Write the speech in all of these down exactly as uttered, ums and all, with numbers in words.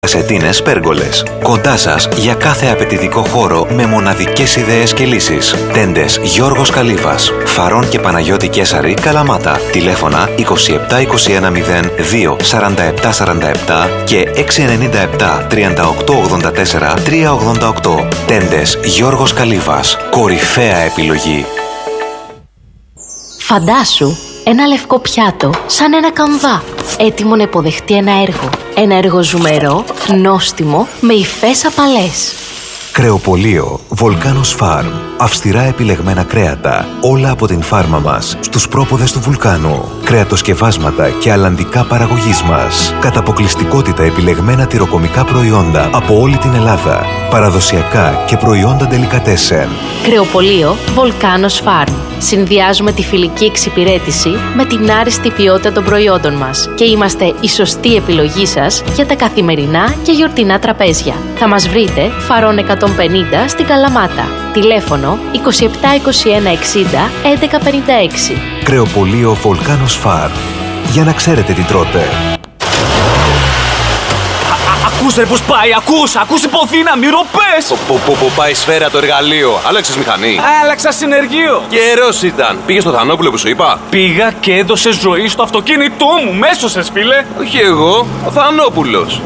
Κασετίνες Πέργολες. Κοντά σας για κάθε απαιτητικό χώρο με μοναδικές ιδέες και λύσεις. Τέντες Γιώργος Καλύβας. Φαρών και Παναγιώτη Κέσαρη, Καλαμάτα. Τηλέφωνα είκοσι επτά είκοσι ένα μηδέν δύο σαράντα επτά σαράντα επτά και έξι εννιά επτά τριάντα οκτώ ογδόντα τέσσερα τριακόσια ογδόντα οκτώ. Τέντες Γιώργος Καλύβας. Κορυφαία επιλογή. Φαντάσου ένα λευκό πιάτο σαν ένα καμβά, έτοιμο να υποδεχτεί ένα έργο. Ένα έργο ζουμερό, νόστιμο, με υφές απαλές. Κρεοπωλείο Volcanos Farm. Αυστηρά επιλεγμένα κρέατα, όλα από την φάρμα μας, στους πρόποδες του βουλκάνου. Κρεατοσκευάσματα και αλλαντικά παραγωγής μας. Κατά αποκλειστικότητα επιλεγμένα τυροκομικά προϊόντα από όλη την Ελλάδα. Παραδοσιακά και προϊόντα ντελικατέσεν. Κρεοπωλείο Volcanos Farm. Συνδυάζουμε τη φιλική εξυπηρέτηση με την άριστη ποιότητα των προϊόντων μας και είμαστε η σωστή επιλογή σας για τα καθημερινά και γιορτινά τραπέζια. Θα μας βρείτε Φαρών εκατόν πενήντα στην Καλαμάτα. Τηλέφωνο είκοσι επτά είκοσι ένα εξήντα έντεκα πενήντα έξι. Κρεοπωλείο Volcanos Farm. Για να ξέρετε τι τρώτε. Ακούς ρε πως πάει, ακούς, ακούς υποδύναμη, ροπές! Πού πάει σφαίρα το εργαλείο, άλλαξες μηχανή. Άλλαξα συνεργείο. Καιρός ήταν, πήγες στο Θανόπουλο που σου είπα. Πήγα και έδωσε ζωή στο αυτοκίνητό μου, μέσωσες φίλε. Όχι εγώ, ο Θανόπουλος.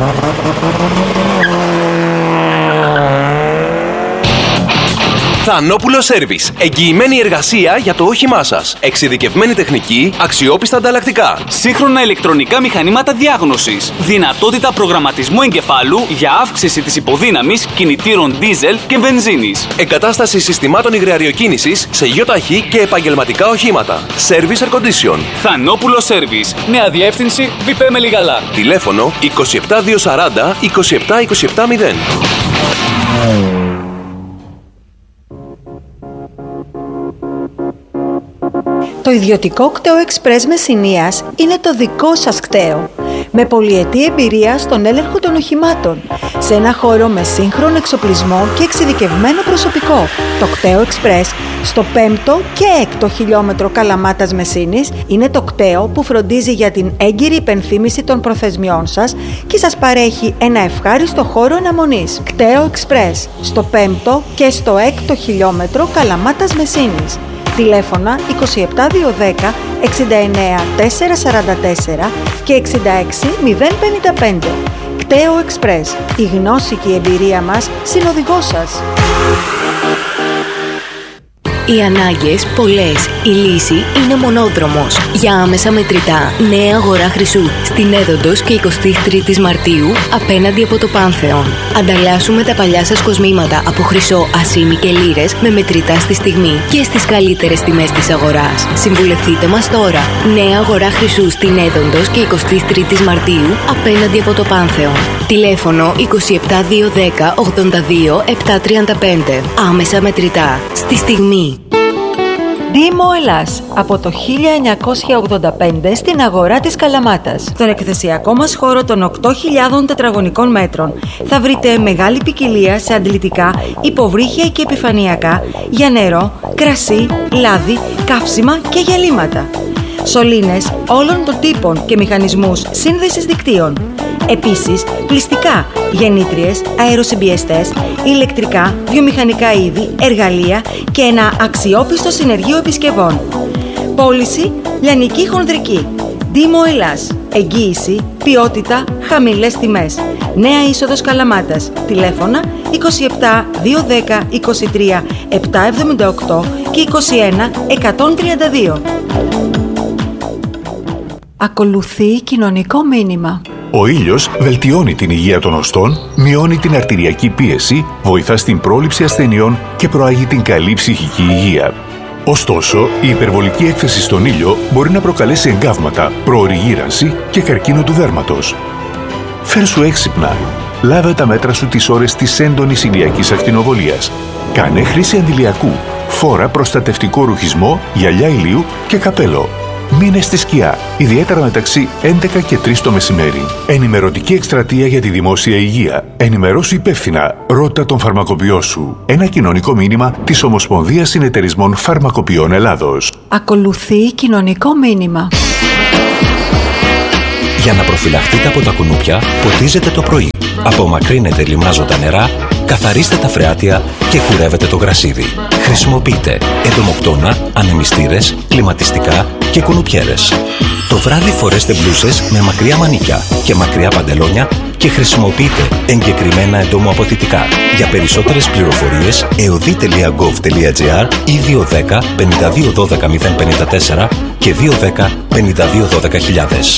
Θανόπουλο Σέρβις. Εγγυημένη εργασία για το όχημά σας. Εξειδικευμένη τεχνική, αξιόπιστα ανταλλακτικά. Σύγχρονα ηλεκτρονικά μηχανήματα διάγνωσης. Δυνατότητα προγραμματισμού εγκεφάλου για αύξηση της υποδύναμης κινητήρων δίζελ και βενζίνης. Εγκατάσταση συστημάτων υγραεριοκίνησης σε γιοταχή και επαγγελματικά οχήματα. Service Air Condition. Θανόπουλο Σέρβις. Νέα διεύθυνση Βιπέ Μελιγαλά. Τηλέφωνο είκοσι επτά διακόσια σαράντα είκοσι επτά είκοσι επτά μηδέν. Το ιδιωτικό κτέο Express Μεσσηνίας είναι το δικό σας κτέο, με πολυετή εμπειρία στον έλεγχο των οχημάτων, σε ένα χώρο με σύγχρονο εξοπλισμό και εξειδικευμένο προσωπικό. Το κτέο Express στο πέμπτο και έκτο χιλιόμετρο Καλαμάτας Μεσσήνης είναι το κτέο που φροντίζει για την έγκυρη υπενθύμηση των προθεσμιών σας και σας παρέχει ένα ευχάριστο χώρο αναμονής. Κτέο Express στο πέμπτο και στο έκτο χιλιόμετρο Καλαμάτας Μεσσήνης. Τηλέφωνα είκοσι επτά διακόσια δέκα εξήντα εννέα τετρακόσια σαράντα τέσσερα και εξήντα έξι μηδέν πενήντα πέντε. Κτέο Express. Η γνώση και η εμπειρία μας συνοδηγός σας. Οι ανάγκες πολλές, η λύση είναι μονόδρομος. Για άμεσα μετρητά, νέα αγορά Χρυσού, στην Έδοντος και εικοστή τρίτη Μαρτίου, απέναντι από το Πάνθεον. Ανταλλάσσουμε τα παλιά σας κοσμήματα από χρυσό, ασήμι και λίρες με μετρητά στη στιγμή και στις καλύτερες τιμές της αγοράς. Συμβουλευτείτε μας τώρα. Νέα αγορά Χρυσού στην Έδοντος και εικοστή τρίτη Μαρτίου, απέναντι από το Πάνθεον. Τηλέφωνο είκοσι επτά διακόσια δέκα ογδόντα δύο επτακόσια τριάντα πέντε. Άμεσα μετρητά. Στη στιγμή. Δήμο Ελλάς, από το χίλια εννιακόσια ογδόντα πέντε στην αγορά της Καλαμάτας. Στον εκθεσιακό μας χώρο των οκτώ χιλιάδων τετραγωνικών μέτρων θα βρείτε μεγάλη ποικιλία σε αντλητικά, υποβρύχια και επιφανειακά για νερό, κρασί, λάδι, καύσιμα και γυαλίματα. Σωλήνες όλων των τύπων και μηχανισμούς σύνδεσης δικτύων. Επίσης, πλυστικά, γεννήτριες, αεροσυμπιεστές, ηλεκτρικά, βιομηχανικά είδη, εργαλεία και ένα αξιόπιστο συνεργείο επισκευών. Πώληση, λιανική χονδρική. Δήμο Ελλάς. Εγγύηση, ποιότητα, χαμηλές τιμές. Νέα είσοδος Καλαμάτας. Τηλέφωνα είκοσι επτά διακόσια δέκα είκοσι τρία επτακόσια εβδομήντα οκτώ και είκοσι ένα εκατόν τριάντα δύο. Ακολουθεί κοινωνικό μήνυμα. Ο ήλιος βελτιώνει την υγεία των οστών, μειώνει την αρτηριακή πίεση, βοηθά στην πρόληψη ασθενειών και προάγει την καλή ψυχική υγεία. Ωστόσο, η υπερβολική έκθεση στον ήλιο μπορεί να προκαλέσει εγκάβματα, προωρή γύρανση και καρκίνο του δέρματος. Φέρσου έξυπνα. Λάβε τα μέτρα σου τις ώρες της έντονης ηλιακής ακτινοβολίας. Κάνε χρήση αντιλιακού. Φόρα προστατευτικό ρουχισμό, γυαλιά ηλίου και καπέλο. Μείνε στη σκιά, ιδιαίτερα μεταξύ έντεκα και τρεις το μεσημέρι. Ενημερωτική εκστρατεία για τη δημόσια υγεία. Ενημερώσου υπεύθυνα. Ρώτα τον φαρμακοποιό σου. Ένα κοινωνικό μήνυμα της Ομοσπονδίας Συνεταιρισμών Φαρμακοποιών Ελλάδος. Ακολουθεί κοινωνικό μήνυμα. Για να προφυλαχτείτε από τα κουνούπια, ποτίζετε το πρωί. Απομακρύνετε λιμάζοντα νερά, καθαρίστε τα φρεάτια και κουρεύετε το γρασίδι. Χρησιμοποιείτε εντομοκτώνα, ανεμιστήρες, κλιματιστικά και κουνουπιέρες. Το βράδυ φορέστε μπλούσες με μακριά μανίκια και μακριά παντελόνια και χρησιμοποιείτε εγκεκριμένα εντομοαποθητικά. Για περισσότερες πληροφορίες, εωδή τελεία γκοβ τελεία τζι άρ ή δύο ένα μηδέν πέντε δύο ένα δύο μηδέν πέντε τέσσερα και δύο ένα μηδέν πέντε δύο ένα δύο χιλιάδες.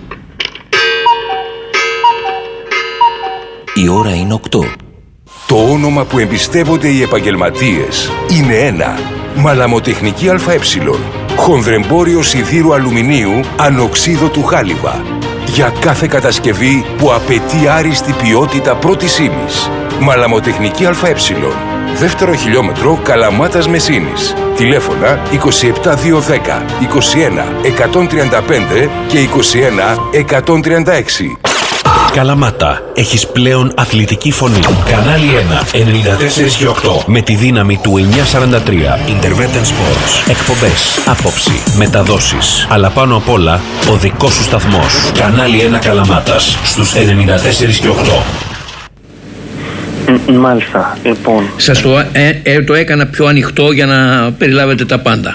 Η ώρα είναι οκτώ. Το όνομα που εμπιστεύονται οι επαγγελματίες είναι ένα. Μαλαμοτεχνική ΑΕ. Χονδρεμπόριο σιδήρου αλουμινίου ανοξίδωτου χάλιβα. Για κάθε κατασκευή που απαιτεί άριστη ποιότητα πρώτης ύλης. Μαλαμοτεχνική ΑΕ. Δεύτερο χιλιόμετρο Καλαμάτας Μεσίνης. Τηλέφωνα είκοσι επτά διακόσια δέκα, είκοσι ένα εκατόν τριάντα πέντε και είκοσι ένα εκατόν τριάντα έξι. Καλαμάτα, έχεις πλέον αθλητική φωνή. Κανάλι ένα, ενενήντα τέσσερα και οκτώ. Με τη δύναμη του εννιακόσια σαράντα τρία. Intervention Sports. Εκπομπές, άποψη, μεταδόσεις. Αλλά πάνω απ' όλα, ο δικός σου σταθμός. Κανάλι ένα Καλαμάτας, στους ενενήντα τέσσερα και οκτώ. Μάλιστα, λοιπόν. Σας το, ε, ε, το έκανα πιο ανοιχτό για να περιλάβετε τα πάντα.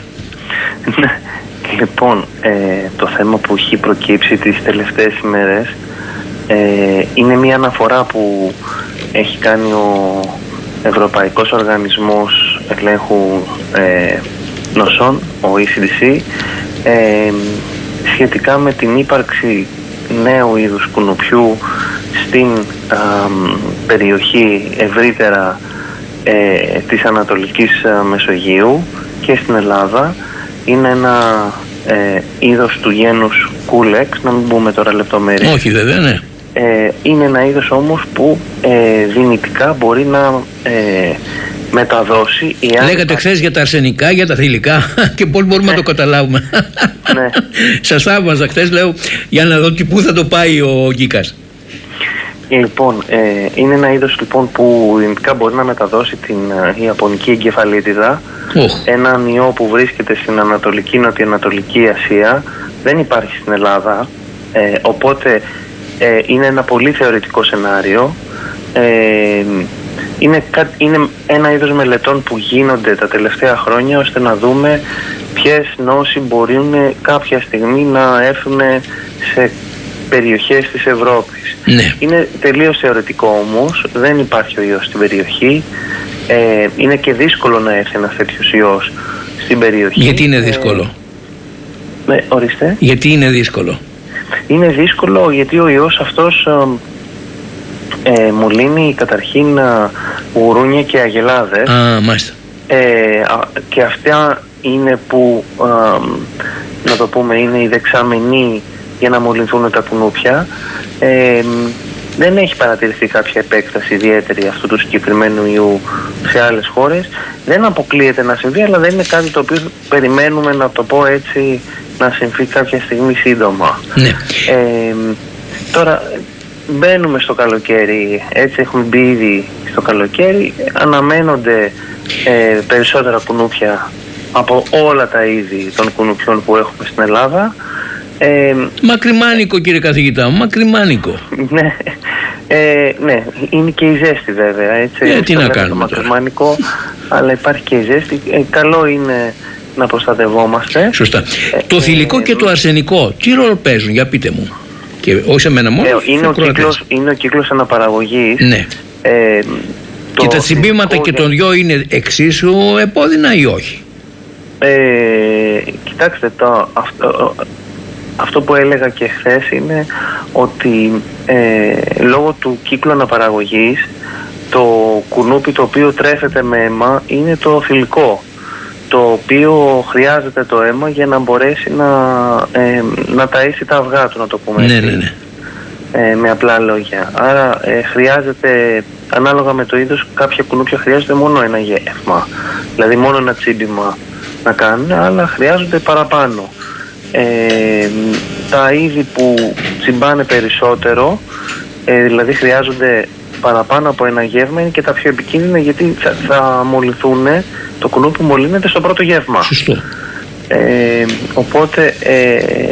Λοιπόν, ε, το θέμα που έχει προκύψει τις τελευταίες ημέρες ε, είναι μια αναφορά που έχει κάνει ο Ευρωπαϊκός Οργανισμός Ελέγχου ε, Νοσών, ο ι σι ντι σι, ε, σχετικά με την ύπαρξη νέου είδους κουνουπιού στην α, περιοχή ευρύτερα ε, της Ανατολικής Μεσογείου και στην Ελλάδα. Είναι ένα ε, είδος του γένους Κούλεξ, να μην πούμε τώρα λεπτομέρειες. Όχι βέβαια, ναι. Ε, είναι ένα είδος όμως που ε, δυνητικά μπορεί να ε, μεταδώσει. Λέγατε θα... χθες για τα αρσενικά, για τα θηλυκά και πώς μπορούμε ναι. να το καταλάβουμε. Ναι. Σας θαύμαζα χθες, λέω, για να δω και πού θα το πάει ο Γκίκας. Λοιπόν, ε, είναι ένα είδος λοιπόν που δυνητικά μπορεί να μεταδώσει την ε, ιαπωνική εγκεφαλίτιδα, oh. έναν ιό που βρίσκεται στην Ανατολική Νοτιοανατολική Ασία, δεν υπάρχει στην Ελλάδα, ε, οπότε ε, είναι ένα πολύ θεωρητικό σενάριο. Ε, είναι, είναι ένα είδος μελετών που γίνονται τα τελευταία χρόνια ώστε να δούμε ποιες νόσοι μπορούν κάποια στιγμή να έρθουν σε περιοχές της Ευρώπης. Ναι. Είναι τελείως θεωρητικό όμως, δεν υπάρχει ο ιός στην περιοχή, ε, είναι και δύσκολο να έρθει ένας τέτοιος ιός στην περιοχή. Γιατί είναι δύσκολο? Ε, ναι, ορίστε. Γιατί είναι δύσκολο? Είναι δύσκολο γιατί ο ιός αυτός ε, ε, μολύνει καταρχήν ε, γουρούνια και αγελάδες. Α, μάλιστα. Ε, και αυτά είναι που, ε, να το πούμε, είναι οι δεξαμενοί για να μολυνθούν τα κουνούπια. Ε, δεν έχει παρατηρηθεί κάποια επέκταση ιδιαίτερη αυτού του συγκεκριμένου ιού σε άλλες χώρες. Δεν αποκλείεται να συμβεί, αλλά δεν είναι κάτι το οποίο περιμένουμε, να το πω έτσι, να συμβεί κάποια στιγμή σύντομα. Ναι. Ε, τώρα μπαίνουμε στο καλοκαίρι, έτσι έχουμε μπει ήδη στο καλοκαίρι, αναμένονται ε, περισσότερα κουνούπια από όλα τα είδη των κουνουπιών που έχουμε στην Ελλάδα. Ε, μακριμάνικο κύριε καθηγητά μου, μακριμάνικο. Ναι, ε, ναι, είναι και η ζέστη βέβαια, έτσι. Ε, τι να κάνουμε μακριμάνικο, αλλά υπάρχει και η ζέστη. Ε, καλό είναι να προστατευόμαστε. Σωστά. Ε, το θηλυκό ε, και το αρσενικό, τι ρόλο παίζουν, για πείτε μου. Και όχι σε μένα μόνο. Ε, είναι, ο κύκλος, είναι ο κύκλος αναπαραγωγής. Ναι. Ε, και τα τσιμπήματα και των δυο είναι εξίσου επώδυνα ή όχι? Ε, κοιτάξτε, το, αυτό, αυτό που έλεγα και χθες είναι ότι ε, λόγω του κύκλου αναπαραγωγής το κουνούπι το οποίο τρέφεται με αίμα είναι το θηλυκό, το οποίο χρειάζεται το αίμα για να μπορέσει να, ε, να ταΐσει τα αυγά του, να το πούμε ναι, έτσι, ναι, ναι. Ε, με απλά λόγια. Άρα ε, χρειάζεται, ανάλογα με το είδος, κάποια κουνούπια χρειάζεται μόνο ένα γεύμα, δηλαδή μόνο ένα τσίμπημα να κάνουν, αλλά χρειάζονται παραπάνω. Ε, τα είδη που τσιμπάνε περισσότερο, ε, δηλαδή χρειάζονται παραπάνω από ένα γεύμα, είναι και τα πιο επικίνδυνα, γιατί θα, θα μολυνθούν, το κουνούπι μολύνεται στο πρώτο γεύμα. Σωστό. Ε, οπότε ε,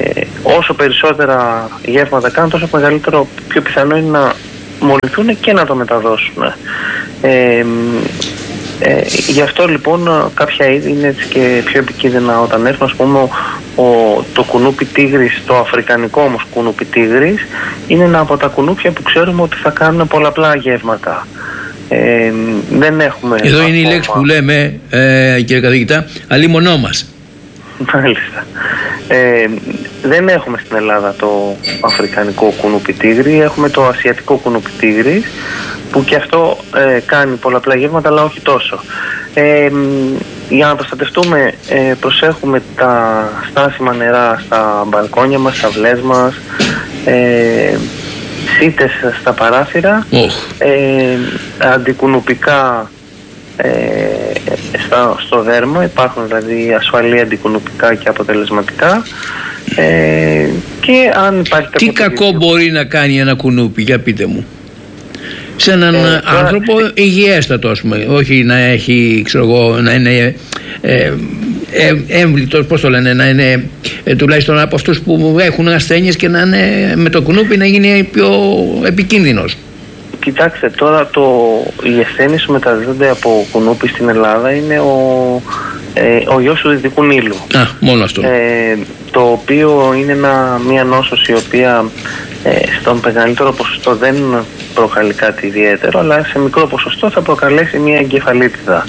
όσο περισσότερα γεύματα κάνουν, τόσο μεγαλύτερο, πιο πιθανό είναι να μολυνθούν και να το μεταδώσουν. Ε, ε, γι' αυτό λοιπόν κάποια είδη είναι έτσι και πιο επικίνδυνα όταν έρθουν. Ας πούμε, ο, το κουνούπι τίγρης, το αφρικανικό όμως κουνούπι τίγρης, είναι ένα από τα κουνούπια που ξέρουμε ότι θα κάνουν πολλαπλά γεύματα. Ε, δεν έχουμε. Εδώ ακόμα... είναι η λέξη που λέμε, ε, κύριε καθηγητά, αλίμονό μας. Μάλιστα. Ε, δεν έχουμε στην Ελλάδα το αφρικανικό κουνούπι τίγρη, έχουμε το ασιατικό κουνούπι τίγρη, που και αυτό ε, κάνει πολλαπλά γεύματα, αλλά όχι τόσο. Ε, για να προστατευτούμε, ε, προσέχουμε τα στάσιμα νερά στα μπαλκόνια μας, στα αυλές μας, ε, σίτες στα παράθυρα, oh. ε, αντικουνουπικά ε, στα, στο δέρμα, υπάρχουν δηλαδή ασφαλή αντικουνουπικά και αποτελεσματικά. Ε, και αν υπάρχει τι κακό video... μπορεί να κάνει ένα κουνούπι, για πείτε μου, σε έναν ε, άνθρωπο τώρα... υγιέστατο, ας πούμε, όχι να έχει, ξέρω εγώ, να είναι ε, ε, έμβλητος, πώς το λένε, να είναι ε, τουλάχιστον από αυτούς που έχουν ασθένειες και να είναι με το κουνούπι να γίνει πιο επικίνδυνος. Κοιτάξτε, τώρα το, οι ασθένειες που μεταδίδονται από κουνούπι στην Ελλάδα είναι ο, ε, ο ιός του Δυτικού Νείλου. Α, μόνο αυτό. Ε, το οποίο είναι ένα, μια νόσος η οποία ε, στον μεγαλύτερο ποσοστό δεν προκαλεί κάτι ιδιαίτερο, αλλά σε μικρό ποσοστό θα προκαλέσει μια εγκεφαλίτιδα.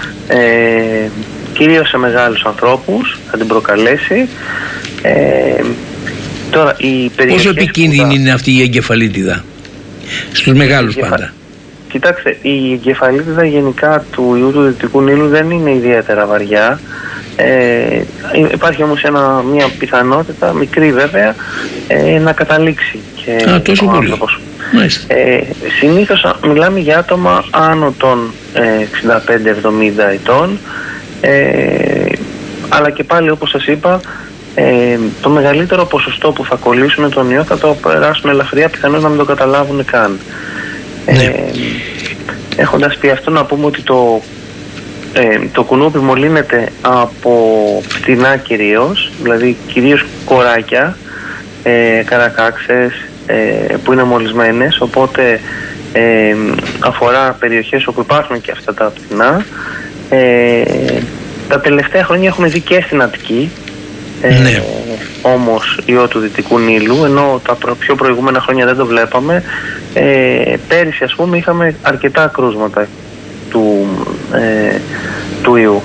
Ε, κυρίως σε μεγάλους ανθρώπους θα την προκαλέσει. Ε, τώρα, οι πόσο επικίνδυνη θα... είναι αυτή η εγκεφαλίτιδα στους μεγάλους εγκεφα... πάντα? Κοιτάξτε, η εγκεφαλίτιδα γενικά του ιού του Δυτικού Νείλου δεν είναι ιδιαίτερα βαριά. Ε, υπάρχει όμως ένα, μια πιθανότητα, μικρή βέβαια, ε, να καταλήξει και Α, τόσο ο πολύ. άνθρωπος. Ε, συνήθως μιλάμε για άτομα άνω των ε, εξήντα πέντε εβδομήντα ετών, ε, αλλά και πάλι, όπως σας είπα, ε, το μεγαλύτερο ποσοστό που θα κολλήσουν τον ιό θα το περάσουν ελαφριά, πιθανόν να μην το καταλάβουν καν. Ναι. Ε, έχοντας πει αυτό, να πούμε ότι το Ε, το κουνούπι μολύνεται από πτηνά κυρίως, δηλαδή κυρίως κοράκια, ε, καρακάξες ε, που είναι μολυσμένες, οπότε ε, αφορά περιοχές όπου υπάρχουν και αυτά τα πτηνά. Ε, τα τελευταία χρόνια έχουμε δει και στην Αττική, ε, ναι. όμως ιό του Δυτικού Νείλου, ενώ τα προ, πιο προηγούμενα χρόνια δεν το βλέπαμε. Ε, πέρυσι, ας πούμε, είχαμε αρκετά κρούσματα του, ε, του ιού.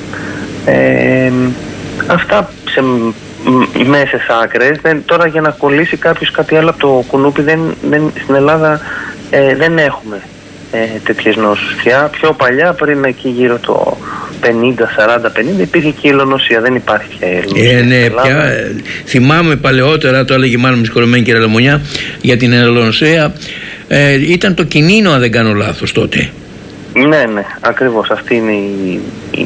Ε, αυτά σε μέσες άκρες. Δεν, τώρα για να κολλήσει κάποιος κάτι άλλο από το κουνούπι, δεν, δεν, στην Ελλάδα ε, δεν έχουμε ε, τέτοιες νόσους πια. Πιο παλιά, πριν εκεί γύρω το πενήντα, σαράντα, πενήντα, υπήρχε και η ελονοσία. Δεν υπάρχει πια η ελονοσία. Ε, ναι, πια, ε, θυμάμαι παλαιότερα, το έλεγε μάλλον με συγχωρεμένη κυρία Λαμονιά, για την ελονοσία. Ε, ήταν το κινίνο, αν δεν κάνω λάθος, τότε. Ναι, ναι, ακριβώς. Αυτή είναι η, η,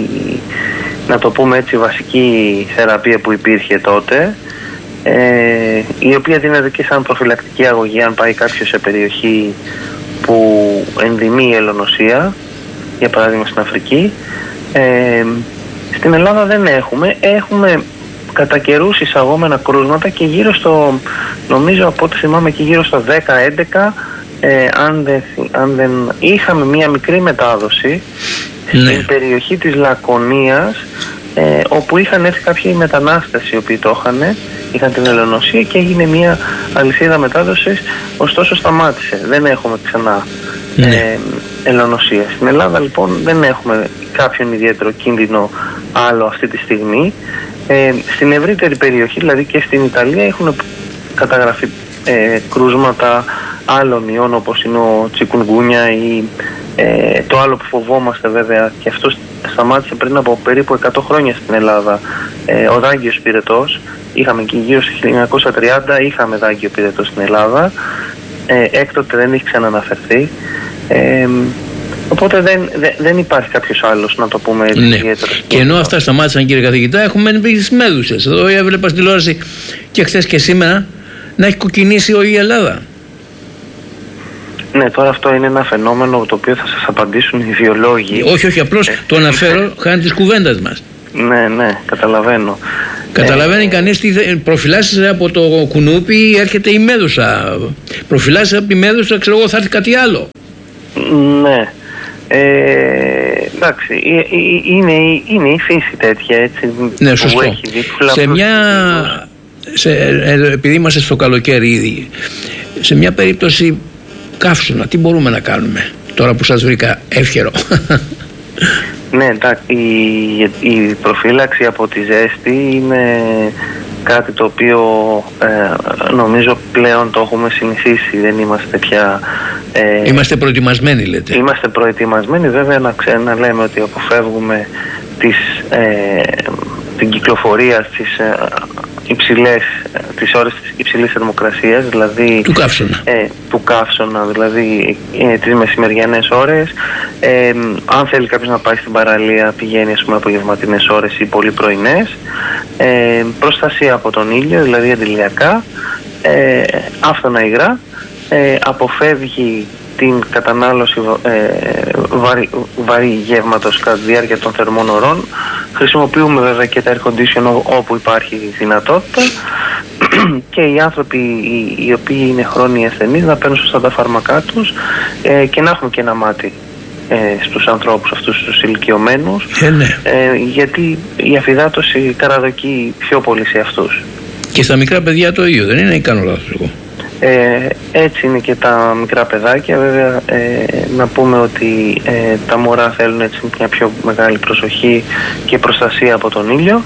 να το πούμε έτσι, βασική θεραπεία που υπήρχε τότε, ε, η οποία δίνεται και σαν προφυλακτική αγωγή αν πάει κάποιος σε περιοχή που ενδυμεί η ελονοσία, για παράδειγμα στην Αφρική. Ε, στην Ελλάδα δεν έχουμε. Έχουμε κατά καιρούς εισαγόμενα κρούσματα και γύρω στο, νομίζω από ό,τι θυμάμαι, και γύρω στο δέκα έντεκα, Ε, αν, δεν, αν δεν είχαμε μία μικρή μετάδοση, ναι, στην περιοχή της Λακωνίας, ε, όπου είχαν έρθει κάποιοι μετανάστες οι οποίοι το είχαν, είχαν την ελονοσία και έγινε μία αλυσίδα μετάδοσης, ωστόσο σταμάτησε. Δεν έχουμε ξανά ναι. ε, ελονοσία. Στην Ελλάδα λοιπόν δεν έχουμε κάποιον ιδιαίτερο κίνδυνο άλλο αυτή τη στιγμή. Ε, στην ευρύτερη περιοχή, δηλαδή και στην Ιταλία, έχουν καταγραφεί ε, κρούσματα άλλων ιών, όπως είναι ο τσικουνγκούνια ή ε, το άλλο που φοβόμαστε βέβαια, και αυτό σταμάτησε πριν από περίπου εκατό χρόνια στην Ελλάδα, ε, ο δάγκιος πυρετός. Είχαμε και γύρω στο χίλια εννιακόσια τριάντα είχαμε δάγκιο πυρετό στην Ελλάδα, ε, έκτοτε δεν έχει ξαναναφερθεί, ε, οπότε δεν, δεν, δεν υπάρχει κάποιος άλλος, να το πούμε έτσι, ναι, ιδιαίτερο. Και ενώ αυτά σταμάτησαν, κύριε καθηγητά, έχουμε τις μέδουσες. Εδώ έβλεπα στη τηλεόραση και χθες και σήμερα να έχει κοκκινήσει όλη η Ελλάδα. Ναι, τώρα αυτό είναι ένα φαινόμενο το οποίο θα σας απαντήσουν οι βιολόγοι. Όχι, όχι, απλώς ε, το αναφέρω χάνει της κουβέντας μας. Ναι, ναι, καταλαβαίνω. Καταλαβαίνει κανείς τι προφυλάσσεσαι από το κουνούπι, έρχεται η μέδουσα. Προφυλάσσεσαι από τη μέδουσα, ξέρω εγώ, θα έρθει κάτι άλλο. Ναι. Ε, εντάξει, είναι, είναι η φύση τέτοια, έτσι. Ναι, σωστό. Που έχει δίπλα σε μια, σε, επειδή είμαστε στο καλοκαίρι ήδη, σε μια περίπτωση καύσωνα, τι μπορούμε να κάνουμε τώρα που σας βρήκα εύχερο? Ναι, εντάξει, η, η προφύλαξη από τη ζέστη είναι κάτι το οποίο ε, νομίζω πλέον το έχουμε συνηθίσει, δεν είμαστε πια... Ε, είμαστε προετοιμασμένοι, λέτε. Είμαστε προετοιμασμένοι, βέβαια να, ξέ, να λέμε ότι αποφεύγουμε τις, ε, την κυκλοφορία στις ε, υψηλές, τις ώρες της υψηλής θερμοκρασίας, δηλαδή του καύσωνα, ε, του καύσωνα δηλαδή ε, τις μεσημεριανές ώρες. Ε, αν θέλει κάποιος να πάει στην παραλία, πηγαίνει ας πούμε απογευματινές ώρες ή πολύ πρωινές. Ε, προστασία από τον ήλιο, δηλαδή αντιλιακά, ε, άφθονα υγρά, ε, αποφεύγει την κατανάλωση ε, βαρύ, βαρύ γεύματος κατά τη διάρκεια των θερμών ωρών. Χρησιμοποιούμε βέβαια και τα air condition όπου υπάρχει δυνατότητα και οι άνθρωποι οι, οι οποίοι είναι χρόνιοι ασθενείς να παίρνουν σωστά τα φάρμακά τους ε, και να έχουμε και ένα μάτι ε, στους ανθρώπους αυτούς τους ηλικιωμένους, ε, ναι. ε, γιατί η αφυδάτωση καραδοκεί πιο πολύ σε αυτούς. Και στα μικρά παιδιά το ίδιο, δεν είναι, ή κάνω λάθος εγώ? Ε, έτσι είναι και τα μικρά παιδάκια, βέβαια ε, να πούμε ότι ε, τα μωρά θέλουν έτσι μια πιο μεγάλη προσοχή και προστασία από τον ήλιο,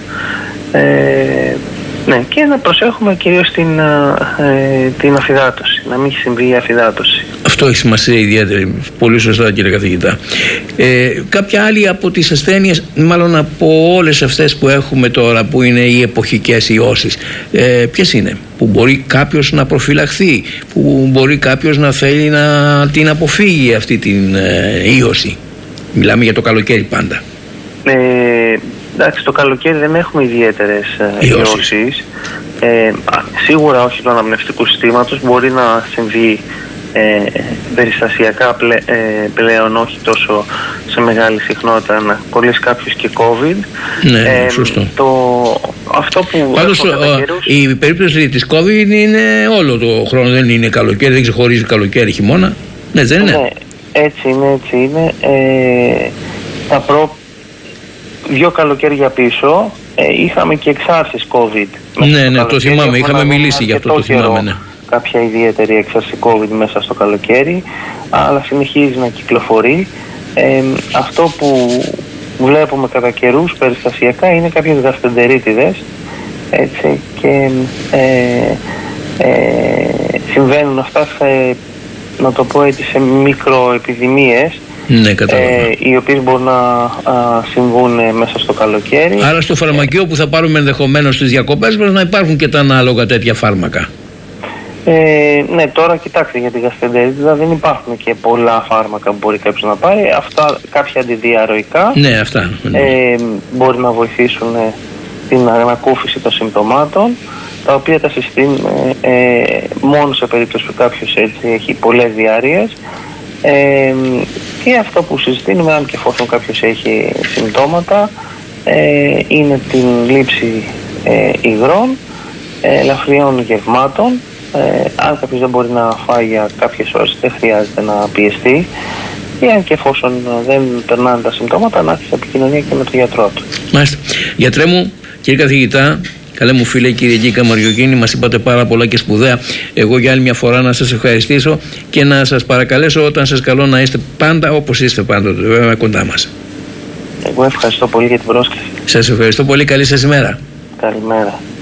ε, ναι, και να προσέχουμε κυρίως την, ε, την αφυδάτωση, να μην συμβεί η αφυδάτωση. Αυτό έχει σημασία ιδιαίτερη, πολύ σωστά κύριε καθηγητά. Ε, κάποια άλλη από τις ασθένειες, μάλλον από όλες αυτές που έχουμε τώρα, που είναι οι εποχικές ιώσεις, ε, ποιες είναι που μπορεί κάποιος να προφυλαχθεί, που μπορεί κάποιος να θέλει να την αποφύγει αυτή την ε, ίωση? Μιλάμε για το καλοκαίρι πάντα. Ε, εντάξει, το καλοκαίρι δεν έχουμε ιδιαίτερες ε, ιώσεις. Ε, σίγουρα όχι του αναπνευστικού συστήματος, μπορεί να συμβεί Ε, περιστασιακά πλε, ε, πλέον, όχι τόσο σε μεγάλη συχνότητα, να κολλήσει κάποιος και COVID. Ναι, ε, σωστό. Το, αυτό που πάντως η περίπτωση της COVID είναι όλο το χρόνο, δεν είναι καλοκαίρι, δεν ξεχωρίζει καλοκαίρι χειμώνα. Ναι, δεν είναι? Ναι, έτσι είναι, έτσι είναι. Ε, τα προ... δύο καλοκαίρια πίσω ε, είχαμε και εξάρσεις COVID. Ναι, ναι, το θυμάμαι, είχαμε μιλήσει γι' αυτό, το θυμάμαι, ναι. Κάποια ιδιαίτερη έξαρση COVID μέσα στο καλοκαίρι, αλλά συνεχίζει να κυκλοφορεί. Ε, αυτό που βλέπουμε κατά καιρούς περιστασιακά είναι κάποιες γαστεντερίτιδες, έτσι, και ε, ε, συμβαίνουν αυτά σε, να το πω έτσι, σε μικροεπιδημίες, ναι, ε, οι οποίες μπορούν να α, συμβούν μέσα στο καλοκαίρι. Άρα στο φαρμακείο που θα πάρουμε ενδεχομένως στις διακοπές μας να υπάρχουν και τα ανάλογα τέτοια φάρμακα. Ε, ναι, τώρα κοιτάξτε, για τη γαστρεντερίτιδα δεν υπάρχουν και πολλά φάρμακα που μπορεί κάποιος να πάρει. Αυτά, κάποια αντιδιαρροϊκά, ναι, αυτά, ναι. Ε, μπορεί να βοηθήσουν ε, την ανακούφιση των συμπτωμάτων, τα οποία τα συστήνουμε ε, μόνο σε περίπτωση που κάποιος έτσι έχει πολλές διάρειες. Ε, και αυτό που συστήνουμε, αν και εφόσον κάποιος έχει συμπτώματα, ε, είναι την λήψη ε, υγρών, ε, ελαφριών γευμάτων. Ε, αν κάποιος δεν μπορεί να φάει για κάποιες ώρες, δεν χρειάζεται να πιεστεί, ή αν και εφόσον δεν περνάνε τα συμπτώματα, να έρθει σε επικοινωνία και με τον γιατρό του. Μάλιστα. Γιατρέ μου, κύριε καθηγητά, καλέ μου φίλε Κυριακή Καμαριοκίνη, μας είπατε πάρα πολλά και σπουδαία. Εγώ για άλλη μια φορά να σας ευχαριστήσω και να σας παρακαλέσω όταν σας καλώ να είστε πάντα όπως είστε πάντοτε, βέβαια κοντά μας. Εγώ ευχαριστώ πολύ για την πρόσκληση. Σας ευχαριστώ πολύ, καλή σας ημέρα. Καλημέρα.